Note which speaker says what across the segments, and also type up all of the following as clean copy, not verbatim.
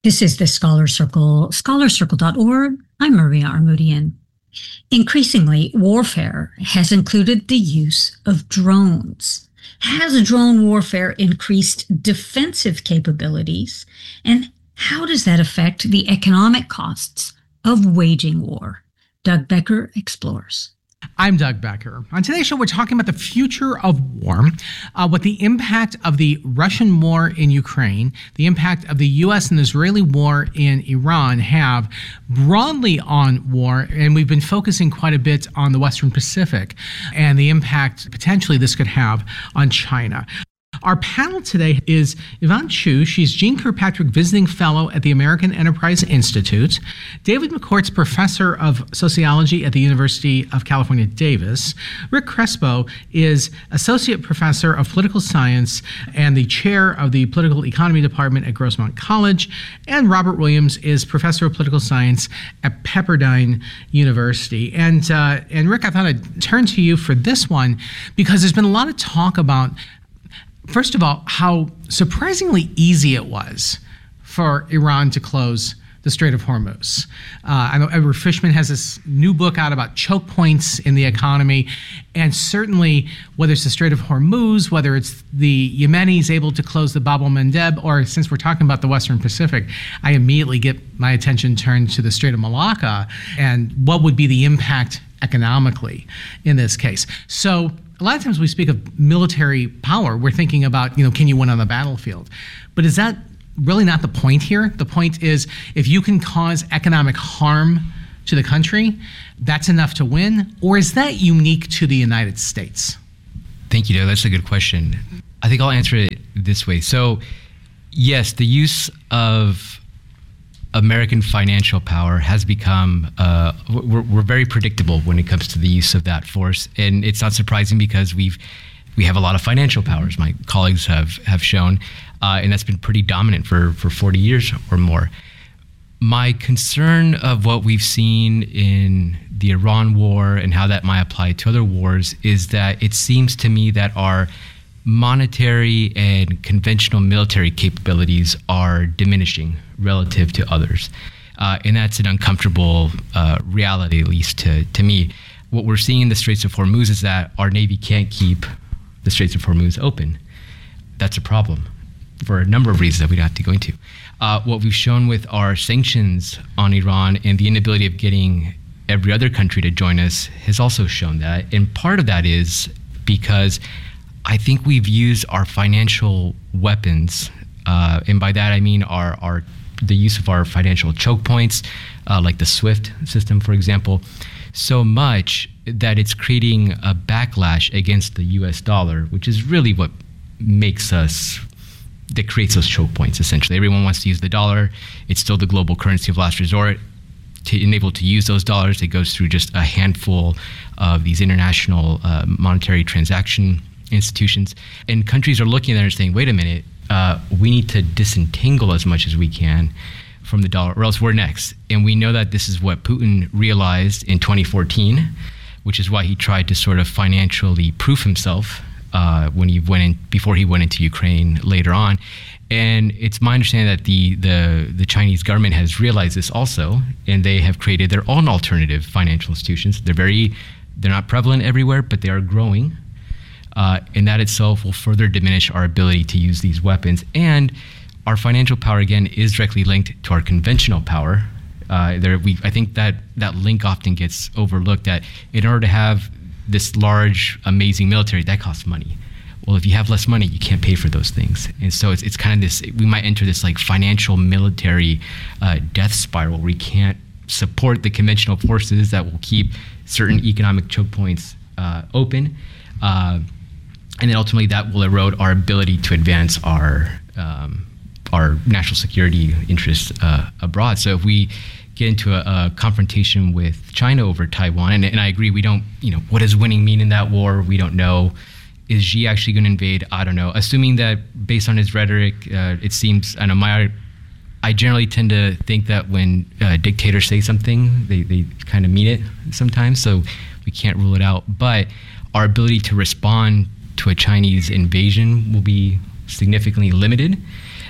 Speaker 1: This is the Scholar Circle, scholarcircle.org. I'm Maria Armoudian. Increasingly, warfare has included the use of drones. Has drone warfare increased defensive capabilities? And how does that affect the economic costs of waging war? Doug Becker explores.
Speaker 2: I'm Doug Becker. On today's show, we're talking about the future of war, what the impact of the Russian war in Ukraine, the impact of the U.S. and Israeli war in Iran have broadly on war, and we've been focusing quite a bit on the Western Pacific and the impact potentially this could have on China. Our panel today is Yvonne Chu. She's Jeane Kirkpatrick Visiting Fellow at the American Enterprise Institute, David McCourt's Professor of Sociology at the University of California, Davis. Rick Crespo is Associate Professor of Political Science and the Chair of the Political Economy Department at Grossmont College. And Robert Williams is Professor of Political Science at Pepperdine University. And Rick, I thought I'd turn to you for this one because there's been a lot of talk about, first of all, how surprisingly easy it was for Iran to close the Strait of Hormuz. I know Edward Fishman has this new book out about choke points in the economy, and certainly whether it's the Strait of Hormuz, whether it's the Yemenis able to close the Bab el-Mandeb, or since we're talking about the Western Pacific, I immediately get my attention turned to the Strait of Malacca and what would be the impact economically in this case. So a lot of times we speak of military power, we're thinking about, can you win on the battlefield? But is that really not the point here? The point is, if you can cause economic harm to the country, that's enough to win? Or is that unique to the United States?
Speaker 3: Thank you, Doug. That's a good question. I think I'll answer it this way. So, yes, the use of American financial power has become, we're very predictable when it comes to the use of that force. And it's not surprising because we have a lot of financial powers, my colleagues have shown, and that's been pretty dominant for 40 years or more. My concern of what we've seen in the Iran war and how that might apply to other wars is that it seems to me that our monetary and conventional military capabilities are diminishing relative to others. And that's an uncomfortable reality, at least to me. What we're seeing in the Straits of Hormuz is that our Navy can't keep the Straits of Hormuz open. That's a problem for a number of reasons that we don't have to go into. What we've shown with our sanctions on Iran and the inability of getting every other country to join us has also shown that. And part of that is because I think we've used our financial weapons, and by that I mean the use of our financial choke points, like the SWIFT system, for example, so much that it's creating a backlash against the U.S. dollar, which is really what that creates those choke points, essentially. Everyone wants to use the dollar. It's still the global currency of last resort. To enable to use those dollars, it goes through just a handful of these international monetary transaction institutions, and countries are looking at it and saying, wait a minute, we need to disentangle as much as we can from the dollar, or else we're next. And we know that this is what Putin realized in 2014, which is why he tried to sort of financially proof himself before he went into Ukraine later on. And it's my understanding that the Chinese government has realized this also, and they have created their own alternative financial institutions. They're not prevalent everywhere, but they are growing. And that itself will further diminish our ability to use these weapons. And our financial power, again, is directly linked to our conventional power. I think that link often gets overlooked, that in order to have this large, amazing military, that costs money. Well, if you have less money, you can't pay for those things. And so it's kind of this, we might enter this like financial military death spiral where we can't support the conventional forces that will keep certain economic choke points open. And then ultimately that will erode our ability to advance our national security interests abroad. So if we get into a confrontation with China over Taiwan, and I agree, we don't, what does winning mean in that war? We don't know. Is Xi actually going to invade? I don't know. Assuming that based on his rhetoric, it seems, I generally tend to think that when dictators say something, they kind of mean it sometimes, so we can't rule it out. But our ability to respond to a Chinese invasion will be significantly limited.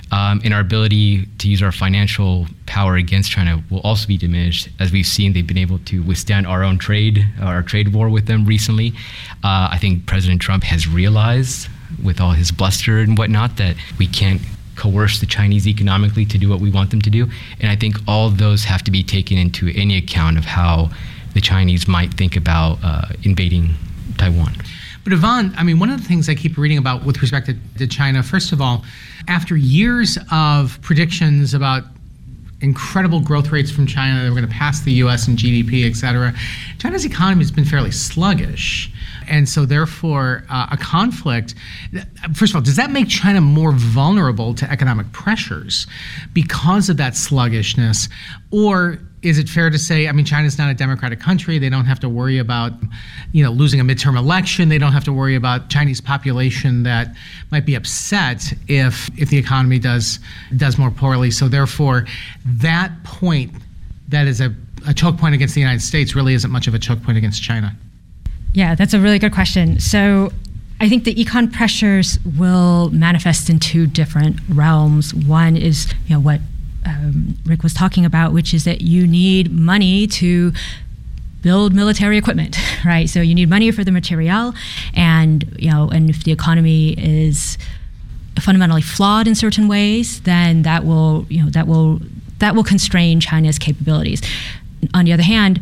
Speaker 3: And our ability to use our financial power against China will also be diminished. As we've seen, they've been able to withstand our trade war with them recently. I think President Trump has realized, with all his bluster and whatnot, that we can't coerce the Chinese economically to do what we want them to do. And I think all those have to be taken into any account of how the Chinese might think about invading Taiwan.
Speaker 2: But Yvonne, I mean, one of the things I keep reading about with respect to China, first of all, after years of predictions about incredible growth rates from China, that we're going to pass the US in GDP, et cetera, China's economy has been fairly sluggish. And so therefore, a conflict, first of all, does that make China more vulnerable to economic pressures because of that sluggishness? Or is it fair to say, I mean, China's not a democratic country. They don't have to worry about, losing a midterm election. They don't have to worry about Chinese population that might be upset if the economy does more poorly. So therefore, that point that is a choke point against the United States really isn't much of a choke point against China.
Speaker 4: Yeah, that's a really good question. So I think the econ pressures will manifest in two different realms. One is, what Rick was talking about, which is that you need money to build military equipment, right? So you need money for the material, and if the economy is fundamentally flawed in certain ways, then that will constrain China's capabilities. On the other hand,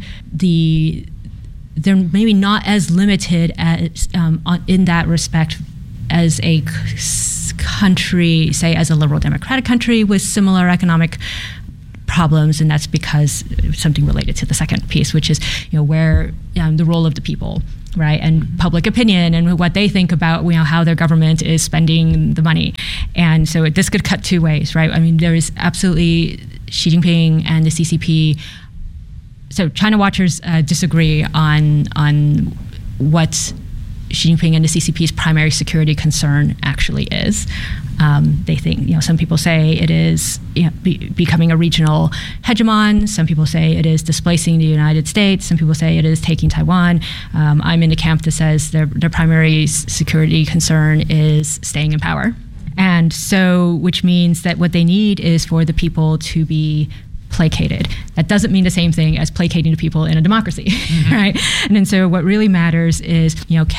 Speaker 4: they're maybe not as limited as in that respect as a country, say as a liberal democratic country with similar economic problems, and that's because something related to the second piece, which is where the role of the people, right, and public opinion and what they think about how their government is spending the money. And so this could cut two ways, right? I mean, there is absolutely Xi Jinping and the CCP. So China watchers disagree on what Xi Jinping and the CCP's primary security concern actually is. They think, some people say it is becoming a regional hegemon. Some people say it is displacing the United States. Some people say it is taking Taiwan. I'm in the camp that says their primary security concern is staying in power. And so, which means that what they need is for the people to be placated. That doesn't mean the same thing as placating the people in a democracy, right? And then so what really matters is,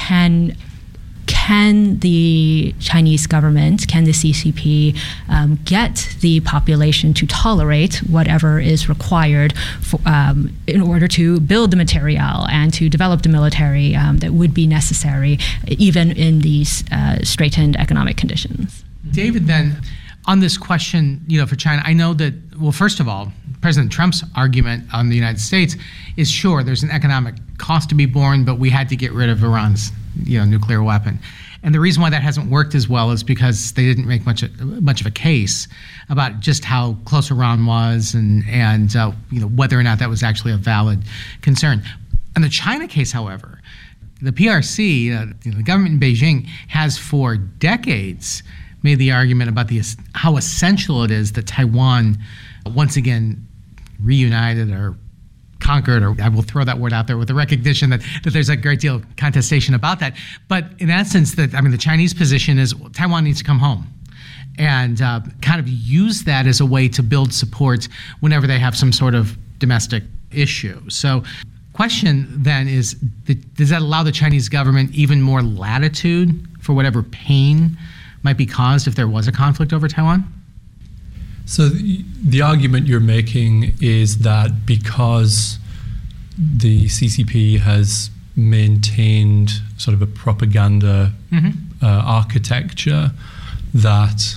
Speaker 4: can the Chinese government, can the CCP get the population to tolerate whatever is required for, in order to build the material and to develop the military that would be necessary even in these straitened economic conditions?
Speaker 2: David, then, on this question, for China, I know that, well, first of all, President Trump's argument on the United States is, sure, there's an economic cost to be borne, but we had to get rid of Iran's, nuclear weapon. And the reason why that hasn't worked as well is because they didn't make much of a case about just how close Iran was and whether or not that was actually a valid concern. In the China case, however, the PRC, the government in Beijing, has for decades made the argument about how essential it is that Taiwan once again reunited or conquered, or I will throw that word out there with the recognition that there's a great deal of contestation about that. But in essence, the Chinese position is Taiwan needs to come home and kind of use that as a way to build support whenever they have some sort of domestic issue. So question then is, does that allow the Chinese government even more latitude for whatever pain might be caused if there was a conflict over Taiwan?
Speaker 5: So the argument you're making is that because the CCP has maintained sort of a propaganda architecture that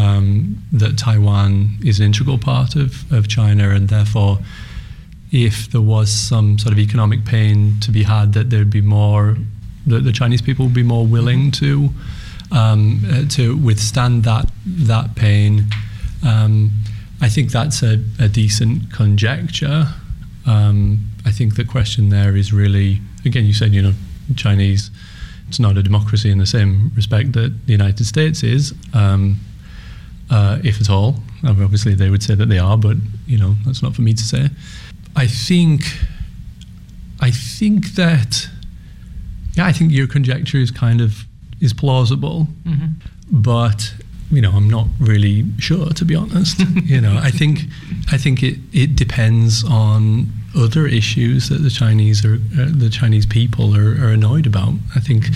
Speaker 5: Taiwan is an integral part of China, and therefore if there was some sort of economic pain to be had, that there'd be more, that the Chinese people would be more willing to withstand that pain. I think that's a decent conjecture. I think the question there is really, again, you said, Chinese, it's not a democracy in the same respect that the United States is, if at all. I mean, obviously, they would say that they are, but, that's not for me to say. I think that, I think your conjecture is plausible, but I'm not really sure, to be honest. I think it depends on other issues that the Chinese people are annoyed about. I think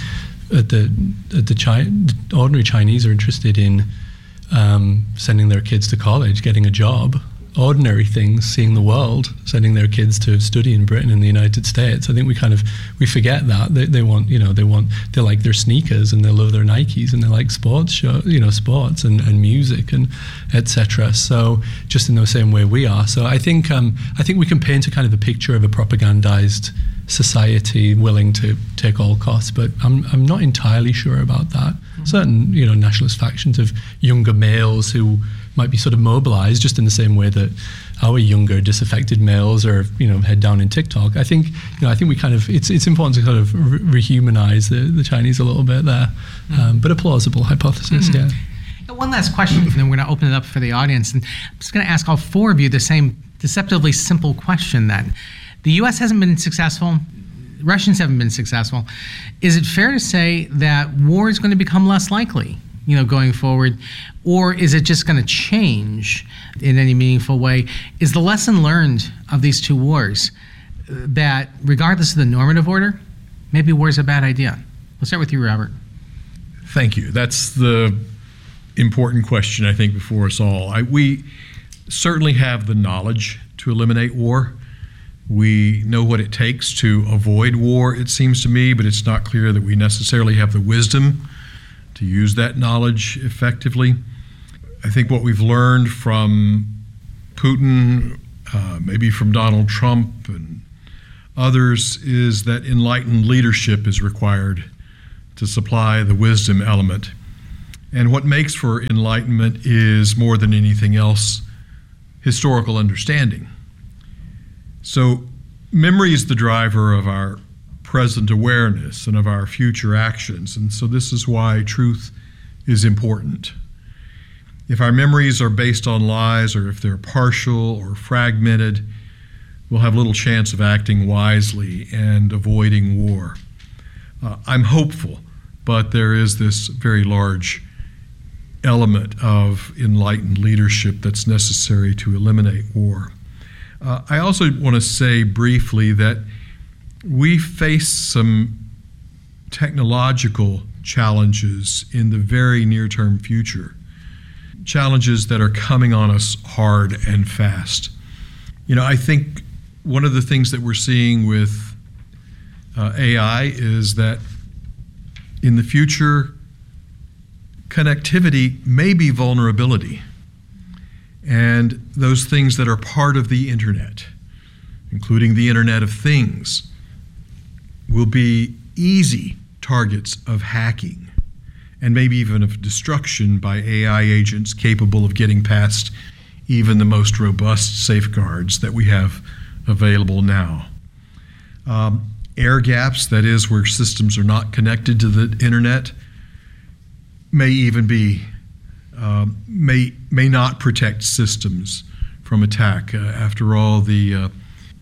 Speaker 5: the ordinary Chinese are interested in sending their kids to college, getting a job, ordinary things, seeing the world, sending their kids to study in Britain and the United States. I think we forget that they like their sneakers and they love their Nikes and they like sports and music and etc. So just in the same way we are. So I think we can paint a kind of a picture of a propagandized society willing to take all costs, but I'm not entirely sure about that. Certain nationalist factions of younger males who might be sort of mobilized just in the same way that our younger disaffected males are head down in TikTok. I think we kind of it's important to kind of rehumanize the Chinese a little bit there, but a plausible hypothesis. Yeah.
Speaker 2: One last question, and then we're going to open it up for the audience. And I'm just going to ask all four of you the same deceptively simple question then. The U.S. hasn't been successful. Russians haven't been successful. Is it fair to say that war is going to become less likely, going forward? Or is it just going to change in any meaningful way? Is the lesson learned of these two wars that regardless of the normative order, maybe war is a bad idea? We'll start with you, Robert.
Speaker 6: Thank you. That's the important question, I think, before us all. We certainly have the knowledge to eliminate war. We know what it takes to avoid war, it seems to me, but it's not clear that we necessarily have the wisdom to use that knowledge effectively. I think what we've learned from Putin, maybe from Donald Trump and others, is that enlightened leadership is required to supply the wisdom element. And what makes for enlightenment is, more than anything else, historical understanding. So memory is the driver of our present awareness and of our future actions. And so this is why truth is important. If our memories are based on lies, or if they're partial or fragmented, we'll have little chance of acting wisely and avoiding war. I'm hopeful, but there is this very large element of enlightened leadership that's necessary to eliminate war. I also want to say briefly that we face some technological challenges in the very near-term future, challenges that are coming on us hard and fast. I think one of the things that we're seeing with AI is that in the future, connectivity may be vulnerability. And those things that are part of the internet, including the Internet of Things, will be easy targets of hacking and maybe even of destruction by AI agents capable of getting past even the most robust safeguards that we have available now. Air gaps, that is, where systems are not connected to the internet, may even be may not protect systems from attack. After all, the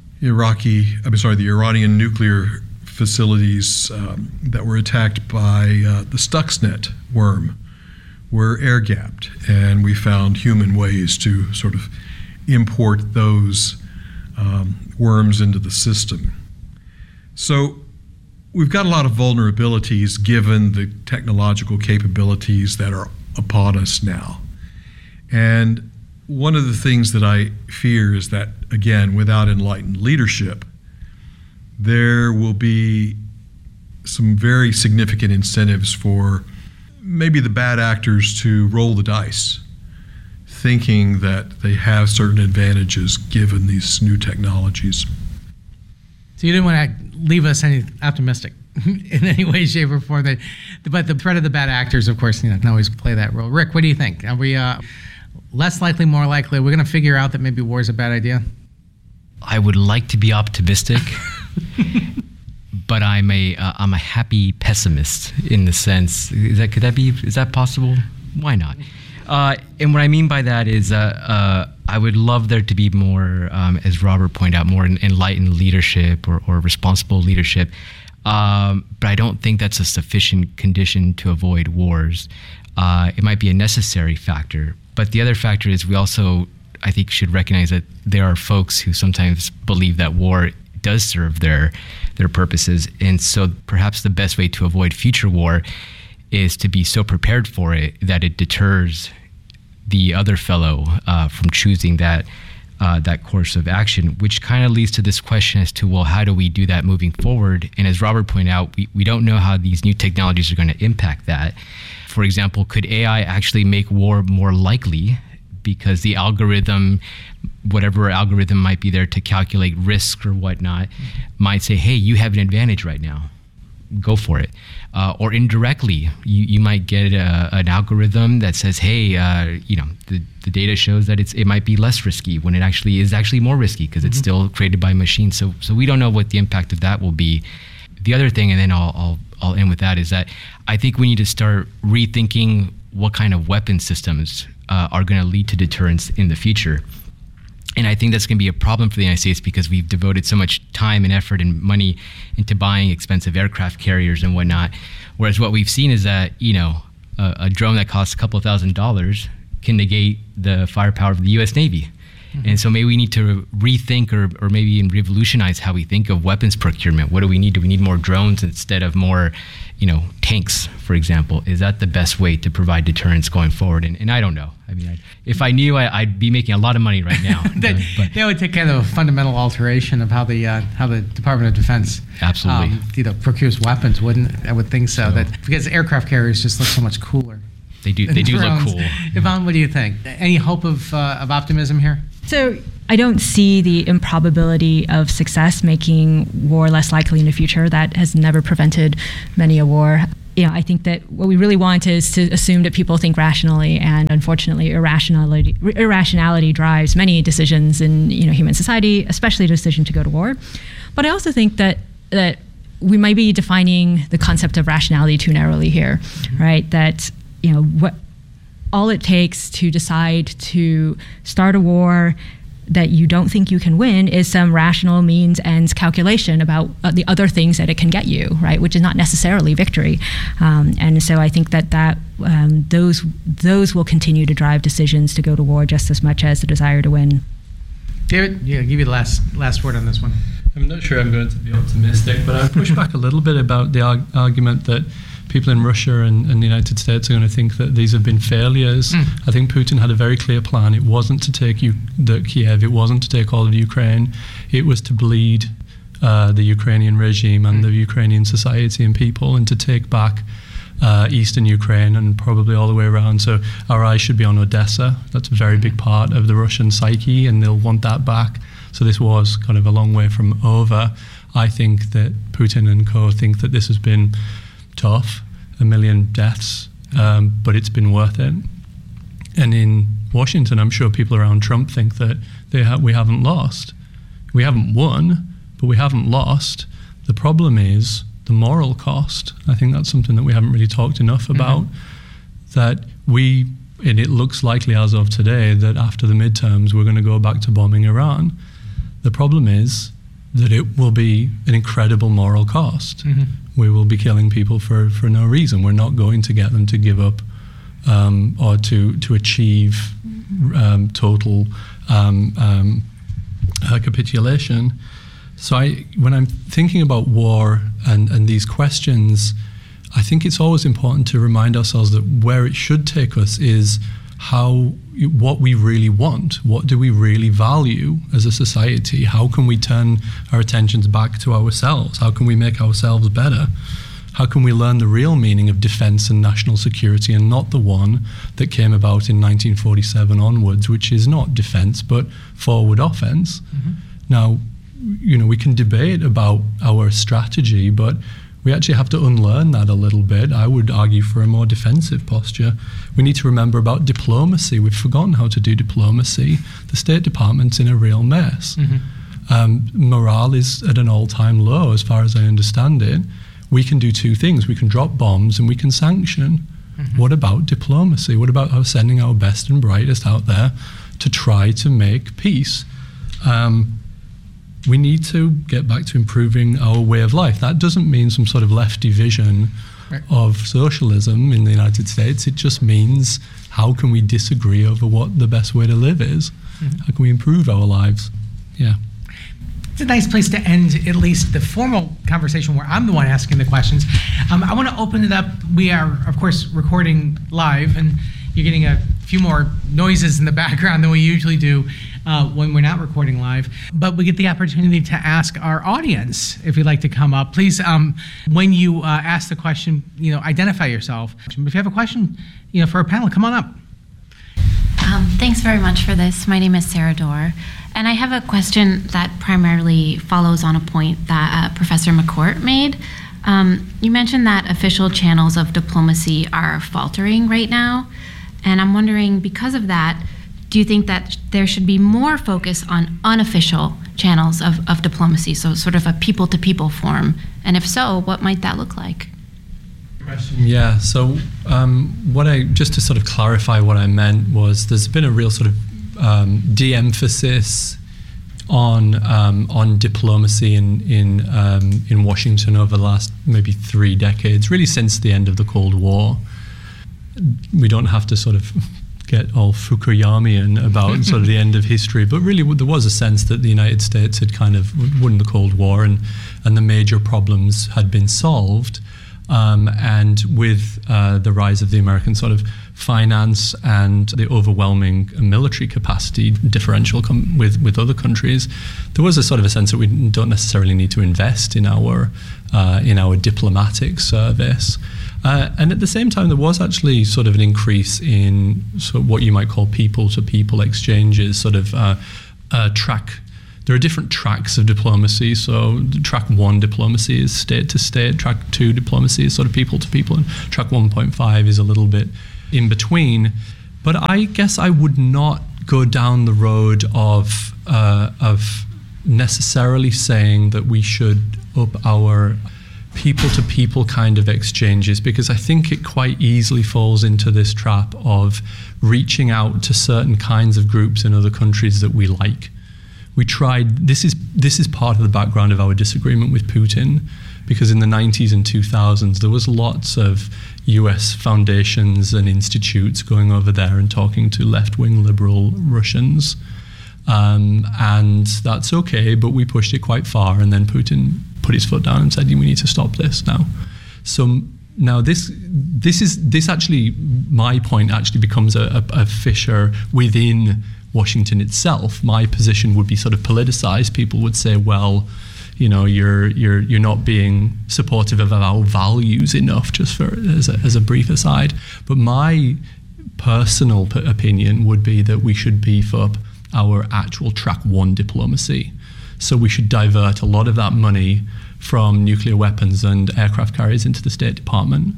Speaker 6: Iranian nuclear facilities that were attacked by the Stuxnet worm were air-gapped, and we found human ways to sort of import those worms into the system. So we've got a lot of vulnerabilities given the technological capabilities that are upon us now. And one of the things that I fear is that, again, without enlightened leadership, there will be some very significant incentives for maybe the bad actors to roll the dice, thinking that they have certain advantages given these new technologies.
Speaker 2: So you didn't want to leave us any optimistic in any way, shape, or form. But the threat of the bad actors, of course, can always play that role. Rick, what do you think? Are we less likely, more likely? Are we going to figure out that maybe war is a bad idea?
Speaker 3: I would like to be optimistic, but I'm a happy pessimist in the sense. Is that possible? Why not? And what I mean by that is I would love there to be more, as Robert pointed out, more enlightened leadership or responsible leadership. But I don't think that's a sufficient condition to avoid wars. it might be a necessary factor. But the other factor is we also, I think, should recognize that there are folks who sometimes believe that war does serve their purposes. And so perhaps the best way to avoid future war is to be so prepared for it that it deters the other fellow from choosing that course of action, which kind of leads to this question as to, well, how do we do that moving forward? And as Robert pointed out, we don't know how these new technologies are going to impact that. For example, could AI actually make war more likely because the algorithm, whatever algorithm might be there to calculate risk or whatnot, might say, hey, you have an advantage right now. Go for it. Or indirectly, you might get an algorithm that says, hey, the data shows that it might be less risky when it actually is more risky because it's still created by machines. So we don't know what the impact of that will be. The other thing, and then I'll end with that, is that I think we need to start rethinking what kind of weapon systems are going to lead to deterrence in the future. And I think that's going to be a problem for the United States because we've devoted so much time and effort and money into buying expensive aircraft carriers and whatnot. Whereas what we've seen is that, a drone that costs a couple $1,000s can negate the firepower of the U.S. Navy. And so maybe we need to rethink or maybe even revolutionize how we think of weapons procurement. What do we need? Do we need more drones instead of more, tanks, for example? Is that the best way to provide deterrence going forward? And I don't know. I mean, if I knew, I'd be making a lot of money right now.
Speaker 2: That would take kind of a fundamental alteration of how the Department of Defense
Speaker 3: absolutely
Speaker 2: procures weapons, wouldn't? I would think so. That because aircraft carriers just look so much cooler.
Speaker 3: They do look cool.
Speaker 2: Yvonne, what do you think? Any hope of optimism here?
Speaker 4: So I don't see the improbability of success making war less likely in the future. That has never prevented many a war. I think that what we really want is to assume that people think rationally, and unfortunately, irrationality drives many decisions in human society, especially the decision to go to war. But I also think that we might be defining the concept of rationality too narrowly here, right? That what all it takes to decide to start a war that you don't think you can win is some rational means ends calculation about the other things that it can get you, right? Which is not necessarily victory. And so I think that those will continue to drive decisions to go to war just as much as the desire to win.
Speaker 2: David, I'll give you the last word on this one.
Speaker 5: I'm not sure I'm going to be optimistic, but I push back a little bit about the argument that people in Russia and the United States are going to think that these have been failures. I think Putin had a very clear plan. It wasn't to take Kiev. It wasn't to take all of Ukraine. It was to bleed the Ukrainian regime and the Ukrainian society and people, and to take back eastern Ukraine and probably all the way around. So our eyes should be on Odessa. That's a very big part of the Russian psyche, and they'll want that back. So this war's kind of a long way from over. I think that Putin and co think that this has been tough, 1 million deaths, but it's been worth it. And in Washington, I'm sure people around Trump think that we haven't lost. We haven't won, but we haven't lost. The problem is the moral cost. I think that's something that we haven't really talked enough about, that and it looks likely as of today that after the midterms, we're going to go back to bombing Iran. The problem is that it will be an incredible moral cost. We will be killing people for no reason. We're not going to get them to give up or to achieve total capitulation. So when I'm thinking about war and these questions, I think it's always important to remind ourselves that where it should take us is what we really want. What do we really value as a society? How can we turn our attentions back to ourselves? How can we make ourselves better? How can we learn the real meaning of defense and national security, and not the one that came about in 1947 onwards, which is not defense but forward offense? Now, we can debate about our strategy, but we actually have to unlearn that a little bit. I would argue for a more defensive posture. We need to remember about diplomacy. We've forgotten how to do diplomacy. The State Department's in a real mess. Morale is at an all-time low, as far as I understand it. We can do two things. We can drop bombs and we can sanction. What about diplomacy? What about us sending our best and brightest out there to try to make peace? We need to get back to improving our way of life. That doesn't mean some sort of lefty vision of socialism in the United States. It just means, how can we disagree over what the best way to live is? How can we improve our lives? Yeah.
Speaker 2: It's a nice place to end at least the formal conversation where I'm the one asking the questions. I want to open it up. We are, of course, recording live, and you're getting a few more noises in the background than we usually do when we're not recording live. But we get the opportunity to ask our audience if you'd like to come up. Please, when you ask the question, identify yourself. If you have a question, for our panel, come on up.
Speaker 7: Thanks very much for this. My name is Sarah Dorr, and I have a question that primarily follows on a point that Professor McCourt made. You mentioned that official channels of diplomacy are faltering right now, and I'm wondering, because of that, do you think that there should be more focus on unofficial channels of diplomacy, so sort of a people-to-people form? And if so, what might that look like?
Speaker 5: Yeah, so just to sort of clarify what I meant was, there's been a real sort of de-emphasis on diplomacy in Washington over the last maybe 3 decades, really since the end of the Cold War. We don't have to sort of get all Fukuyamian about sort of the end of history, but really there was a sense that the United States had kind of won the Cold War, and the major problems had been solved. And with the rise of the American sort of finance and the overwhelming military capacity differential with other countries, there was a sort of a sense that we don't necessarily need to invest in our diplomatic service. And at the same time, there was actually sort of an increase in sort of what you might call people-to-people exchanges, sort of track. There are different tracks of diplomacy. So track 1 diplomacy is state-to-state, track 2 diplomacy is sort of people-to-people, and track 1.5 is a little bit in between. But I guess I would not go down the road of necessarily saying that we should up our people-to-people kind of exchanges, because I think it quite easily falls into this trap of reaching out to certain kinds of groups in other countries that we like. We tried, this is part of the background of our disagreement with Putin, because in the 90s and 2000s, there was lots of US foundations and institutes going over there and talking to left-wing liberal Russians. And that's okay, but we pushed it quite far, and then Putin put his foot down and said, we need to stop this now. So now this actually, my point actually becomes a fissure within Washington itself. My position would be sort of politicized. People would say, well, you're not being supportive of our values enough, just as a brief aside. But my personal opinion would be that we should beef up our actual track 1 diplomacy. So we should divert a lot of that money from nuclear weapons and aircraft carriers into the State Department.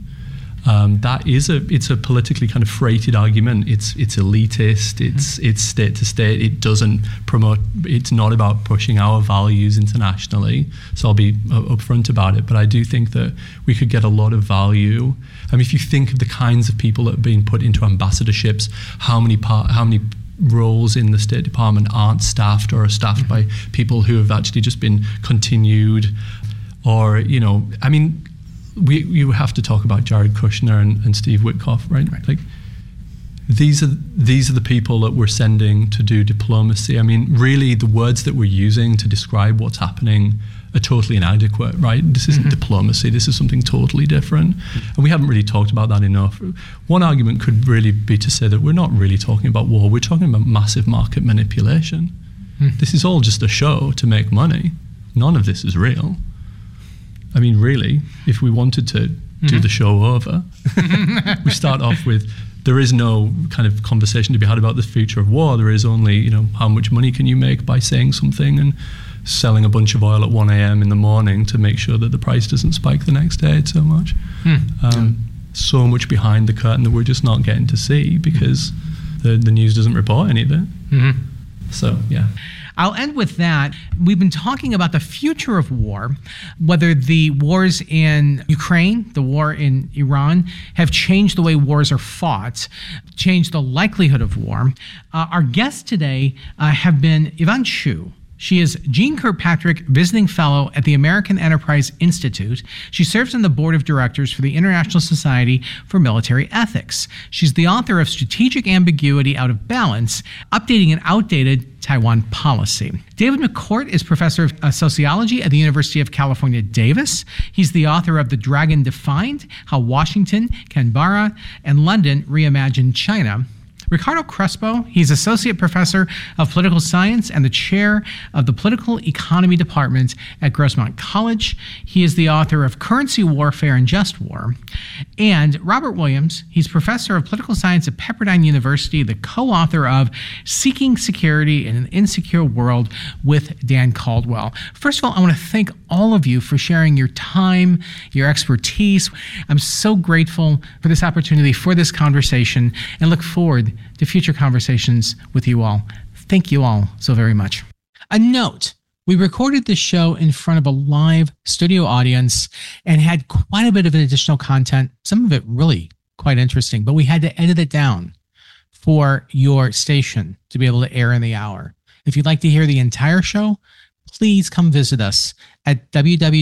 Speaker 5: It's a politically kind of freighted argument. It's elitist. It's state to state. It doesn't promote. It's not about pushing our values internationally. So I'll be upfront about it. But I do think that we could get a lot of value. I mean, if you think of the kinds of people that are being put into ambassadorships, how many roles in the State Department aren't staffed or are staffed by people who have actually just been continued, or you have to talk about Jared Kushner and Steve Witkoff, right? Like, these are the people that we're sending to do diplomacy. I mean, really, the words that we're using to describe what's happening are totally inadequate, right? This isn't diplomacy. This is something totally different. And we haven't really talked about that enough. One argument could really be to say that we're not really talking about war. We're talking about massive market manipulation. This is all just a show to make money. None of this is real. I mean, really, if we wanted to do the show over, we start off with, there is no kind of conversation to be had about the future of war. There is only, how much money can you make by saying something and selling a bunch of oil at 1 a.m. in the morning to make sure that the price doesn't spike the next day so much. So much behind the curtain that we're just not getting to see because the news doesn't report any of it. So, yeah.
Speaker 2: I'll end with that. We've been talking about the future of war, whether the wars in Ukraine, the war in Iran, have changed the way wars are fought, changed the likelihood of war. Our guests today have been Yvonne Shu. She is Jean Kirkpatrick Visiting Fellow at the American Enterprise Institute. She serves on the board of directors for the International Society for Military Ethics. She's the author of Strategic Ambiguity Out of Balance, Updating an Outdated Taiwan Policy. David McCourt is professor of sociology at the University of California, Davis. He's the author of The Dragon Defined, How Washington, Canberra, and London Reimagined China. Ricardo Crespo, he's Associate Professor of Political Science and the Chair of the Political Economy Department at Grossmont College. He is the author of Currency Warfare and Just War. And Robert Williams, he's Professor of Political Science at Pepperdine University, the co-author of Seeking Security in an Insecure World with Dan Caldwell. First of all, I want to thank all of you for sharing your time, your expertise. I'm so grateful for this opportunity, for this conversation, and look forward to future conversations with you all. Thank you all so very much. A note, we recorded this show in front of a live studio audience and had quite a bit of additional content, some of it really quite interesting, but we had to edit it down for your station to be able to air in the hour. If you'd like to hear the entire show, please come visit us at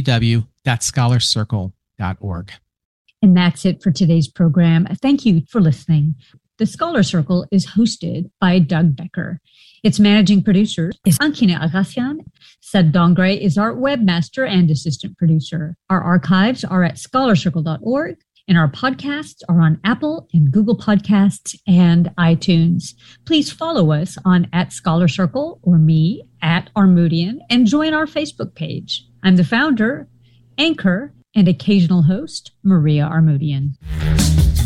Speaker 2: www.scholarcircle.org.
Speaker 1: And that's it for today's program. Thank you for listening. The Scholar Circle is hosted by Doug Becker. Its managing producer is Ankina Agassian. Sed Dongre is our webmaster and assistant producer. Our archives are at scholarcircle.org, and our podcasts are on Apple and Google Podcasts and iTunes. Please follow us on @ScholarCircle or me @Armoutian and join our Facebook page. I'm the founder, anchor, and occasional host, Maria Armoutian.